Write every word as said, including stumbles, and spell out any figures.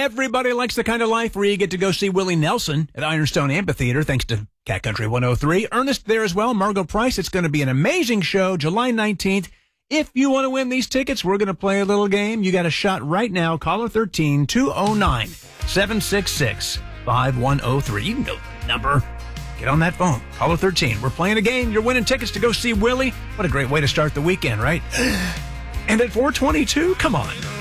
Everybody likes the kind of life where you get to go see Willie Nelson at Ironstone Amphitheater, thanks to Cat Country one oh three. Ernest there as well, Margot Price. It's going to be an amazing show, July nineteenth. If you want to win these tickets, we're going to play a little game. You got a shot right now. Caller thirteen, two oh nine, seven six six, five one oh three. You can know the number. Get on that phone. Caller thirteen. We're playing a game. You're winning tickets to go see Willie. What a great way to start the weekend, right? And at four twenty-two, come on.